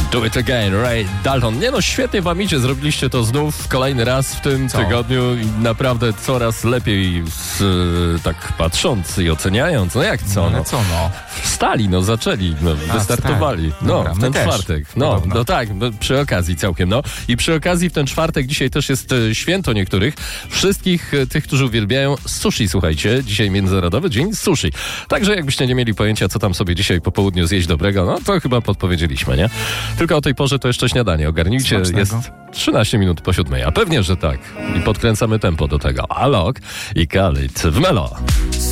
Do it again, Ray Dalton. Nie no, świetnie wam idzie, zrobiliście to znów kolejny raz w tym tygodniu i naprawdę coraz lepiej tak patrząc i oceniając. No jak co? No co no? Wstali, no zaczęli, no, wystartowali. Wstali. No, Dobra, w ten my też. czwartek. No, Podobno. no tak, no, przy okazji całkiem, no. I przy okazji w ten czwartek dzisiaj też jest święto niektórych. Wszystkich tych, którzy uwielbiają sushi, słuchajcie. Dzisiaj Międzynarodowy Dzień Sushi. Także jakbyście nie mieli pojęcia, co tam sobie dzisiaj po południu zjeść dobrego, no to chyba podpowiedzieliśmy, nie? Tylko o tej porze to jeszcze śniadanie ogarnijcie. Smacznego. Jest 13 minut po 7. A pewnie, że tak. I podkręcamy tempo do tego. Alok i Khalid w Melo.